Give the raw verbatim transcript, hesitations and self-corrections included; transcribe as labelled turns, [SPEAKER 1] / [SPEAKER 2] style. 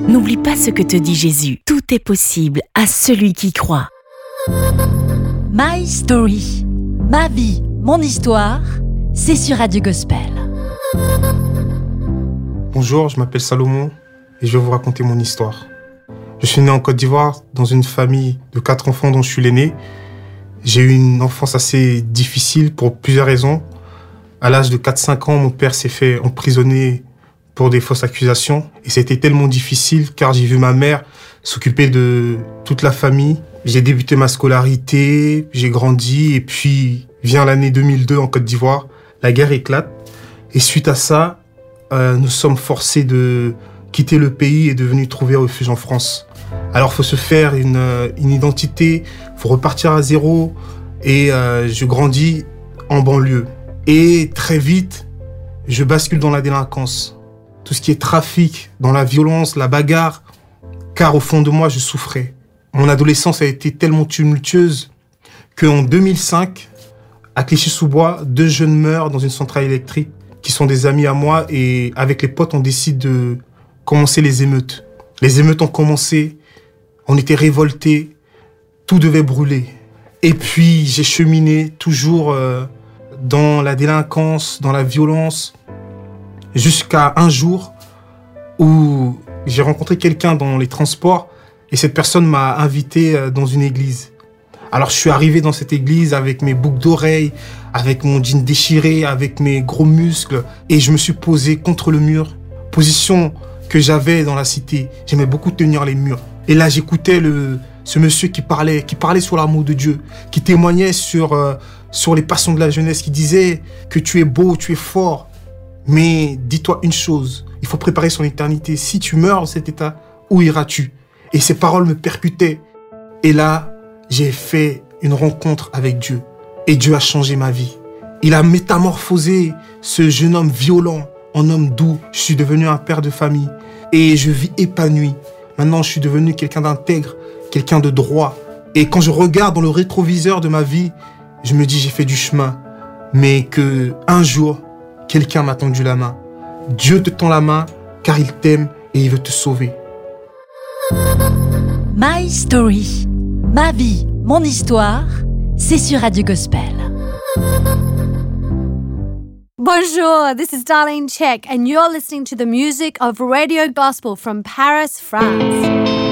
[SPEAKER 1] N'oublie pas ce que te dit Jésus. Tout est possible à celui qui croit.
[SPEAKER 2] My Story. Ma vie, mon histoire, c'est sur Radio Gospel.
[SPEAKER 3] Bonjour, je m'appelle Salomon et je vais vous raconter mon histoire. Je suis né en Côte d'Ivoire dans une famille de quatre enfants dont je suis l'aîné. J'ai eu une enfance assez difficile pour plusieurs raisons. À l'âge de quatre cinq ans, mon père s'est fait emprisonner pour des fausses accusations. Et c'était tellement difficile car j'ai vu ma mère s'occuper de toute la famille. J'ai débuté ma scolarité, j'ai grandi et puis vient l'année deux mille deux en Côte d'Ivoire. La guerre éclate et suite à ça, euh, nous sommes forcés de quitter le pays et de venir trouver refuge en France. Alors il faut se faire une, une identité, il faut repartir à zéro et euh, je grandis en banlieue. Et très vite, je bascule dans la délinquance. Tout ce qui est trafic, dans la violence, la bagarre, car au fond de moi, je souffrais. Mon adolescence a été tellement tumultueuse qu'en deux mille cinq, à Clichy-sous-Bois, deux jeunes meurent dans une centrale électrique qui sont des amis à moi et avec les potes, on décide de commencer les émeutes. Les émeutes ont commencé, on était révoltés, tout devait brûler. Et puis, j'ai cheminé toujours euh, dans la délinquance, dans la violence, jusqu'à un jour où j'ai rencontré quelqu'un dans les transports et cette personne m'a invité dans une église. Alors je suis arrivé dans cette église avec mes boucles d'oreilles, avec mon jean déchiré, avec mes gros muscles et je me suis posé contre le mur, position que j'avais dans la cité. J'aimais beaucoup tenir les murs. Et là j'écoutais le, ce monsieur qui parlait, qui parlait sur l'amour de Dieu, qui témoignait sur, euh, sur les passions de la jeunesse, qui disait que tu es beau, tu es fort. Mais dis-toi une chose, il faut préparer son éternité. Si tu meurs dans cet état, où iras-tu? Et ces paroles me percutaient. Et là, j'ai fait une rencontre avec Dieu. Et Dieu a changé ma vie. Il a métamorphosé ce jeune homme violent en homme doux. Je suis devenu un père de famille. Et je vis épanoui. Maintenant, je suis devenu quelqu'un d'intègre, quelqu'un de droit. Et quand je regarde dans le rétroviseur de ma vie, je me dis j'ai fait du chemin. Mais que un jour, quelqu'un m'a tendu la main. Dieu te tend la main car il t'aime et il veut te sauver.
[SPEAKER 2] My Story. Ma vie, mon histoire, c'est sur Radio Gospel.
[SPEAKER 4] Bonjour, this is Darlene Check and you're listening to the music of Radio Gospel from Paris, France.